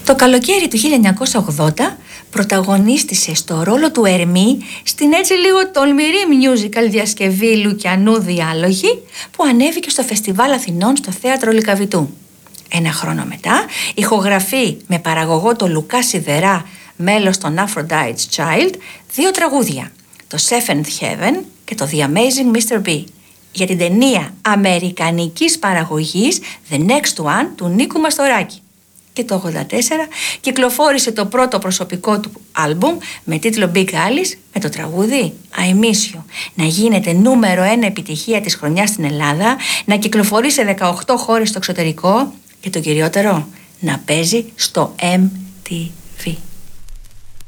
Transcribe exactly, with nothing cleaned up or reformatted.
Το καλοκαίρι του χίλια εννιακόσια ογδόντα πρωταγωνίστησε στο ρόλο του Ερμή στην έτσι λίγο τολμηρή musical διασκευή Λουκιανού Διάλογοι που ανέβηκε στο Φεστιβάλ Αθηνών στο Θέατρο Λυκαβητού. Ένα χρόνο μετά ηχογραφεί με παραγωγό το Λουκά Σιδερά, μέλος των Aphrodite's Child, δύο τραγούδια, το Seventh Heaven και το The Amazing μίστερ B, για την ταινία αμερικανικής παραγωγής The Next One του Νίκου Μαστοράκη. Και το ογδόντα τέσσερα κυκλοφόρησε το πρώτο προσωπικό του άλμπουμ με τίτλο Big Alice, με το τραγούδι I Miss You να γίνεται νούμερο ένα επιτυχία της χρονιάς στην Ελλάδα, να κυκλοφορεί σε δεκαοκτώ χώρες στο εξωτερικό και το κυριότερο, να παίζει στο εμ τι βι.